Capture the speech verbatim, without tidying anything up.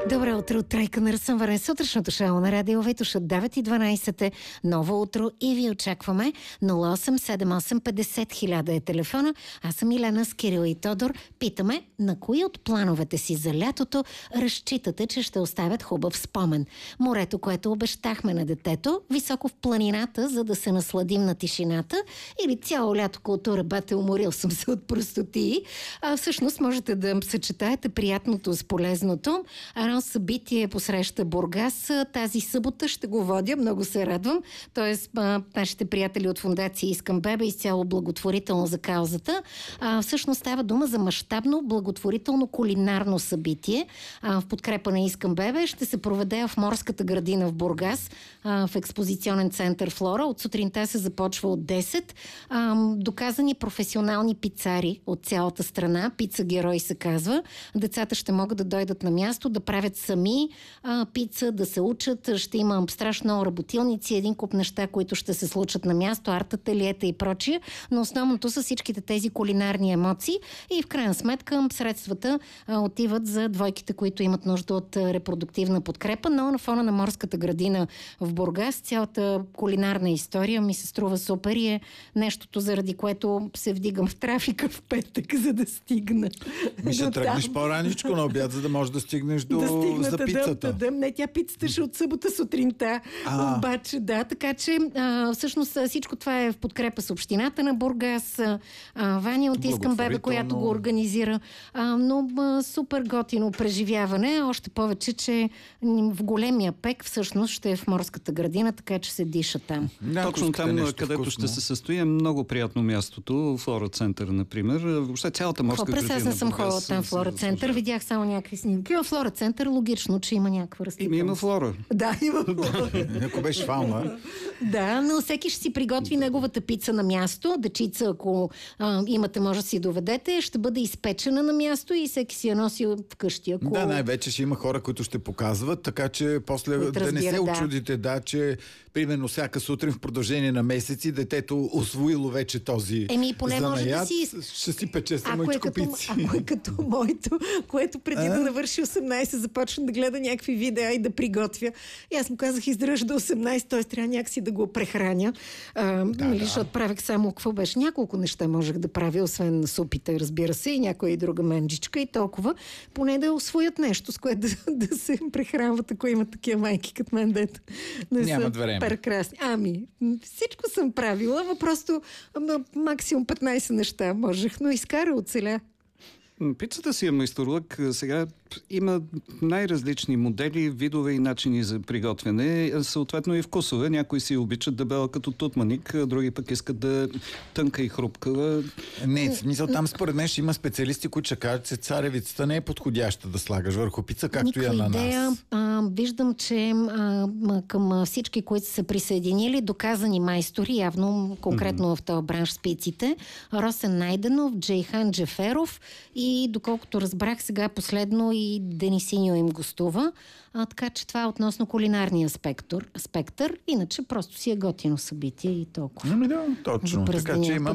Добро утро от Тройка на разсъмване. Сутрешното шоу на Радио Витуша девет и дванайсет е ново утро и ви очакваме. нула осем седем осем петдесет хиляда е телефона. Аз съм Илена с Кирил и Тодор. Питаме на кои от плановете си за лятото разчитате, че ще оставят хубав спомен. Морето, което обещахме на детето, високо в планината, за да се насладим на тишината, или цяло лято култура бате, уморил съм се от простотии. А всъщност можете да съчетаете приятното с полезното. Едно събитие посреща Бургас тази събота ще го водя, много се радвам. Тоест, а, нашите приятели от фондация Искам бебе, изцяло благотворително за каузата. А, всъщност става дума за мащабно благотворително кулинарно събитие. А, в подкрепа на Искам бебе ще се проведе в Морската градина в Бургас, а, в експозиционен център Флора. От сутринта се започва от десет. А, доказани професионални пицари от цялата страна, пица герой се казва. Децата ще могат да дойдат на място, да правят сами а, пица, да се учат. Ще има страшно много работилници, един куп неща, които ще се случат на място, арт-ателиета и прочие, но основното са всичките тези кулинарни емоции и в крайна сметка средствата а, отиват за двойките, които имат нужда от а, репродуктивна подкрепа, но на фона на Морската градина в Бургас цялата кулинарна история ми се струва супер и е нещото, заради което се вдигам в трафика в петък, за да стигна. Ми ще тръгнеш по-раничко на обяд, за да можеш да стигнеш до да за пицата. Да, да, не, тя пицата ще от събота сутринта. А. Обаче, да, така че а, всъщност всичко това е в подкрепа с общината на Бургас. А, Ваня от Искам бебе, която го организира. А, но а, супер готино преживяване. Още повече, че в големия пек всъщност ще е в Морската градина, така че се диша там. Да, точно там, където вкусно. Ще се състои, е много приятно мястото. Флора център, например. Въобще цялата Морска градина. Аз не съм ходила там в Флора център. Видях само някакви снимки. В Флора център логично, че има някаква растителност. Има флора. Да, има флора. Ако беше фауна. Да, но всеки ще си приготви неговата пица на място. Дечица, ако а, имате, може да си доведете, ще бъде изпечена на място и всеки си я носи вкъщи. Ако... Да, най-вече ще има хора, които ще показват, така че после От да разбира, не се да. очудите, да, че примерно всяка сутрин в продължение на месеци детето освоило вече този Еми, поне може да занаят, си... ще си пече ако е, самичко като, пици. ако е като моето, което преди а? да навърши осемнайсет започна да гледа някакви видеа и да приготвя. И аз му казах, издръж до осемнайсет, т.е. трябва някакси да го прехраня. А, да, нали, да. Защото правех само какво беше. Няколко неща можех да правя, освен супите, разбира се, и някоя и друга менджичка и толкова. Поне да усвоят нещо, с което да, да се прехранват, ако имат такива майки като мен, дето не Нямат са време. прекрасни. Ами, всичко съм правила, но просто максимум петнайсет неща можех, но изкара оцеля. Пицата си е майсторлък. Сега има най-различни модели, видове и начини за приготвяне. Съответно и вкусове. Някои си обичат дебела като тутманик, други пък искат да е тънка и хрупка. Не, в смисъл там според мен ще има специалисти, които ще кажат, че царевицата не е подходяща да слагаш върху пица, както Никаква и ананас. идея. А, виждам, че а, към всички, които са се присъединили, доказани майстори, явно конкретно mm-hmm. в този бранш с пиците, Росен Найденов, Джейхан Джеферов и доколкото разбрах сега последно и Денисиньо им гостува. А, така че това е относно кулинарния спектър. спектър. Иначе просто си е готино събитие и толкова. Ами да, точно. Така че има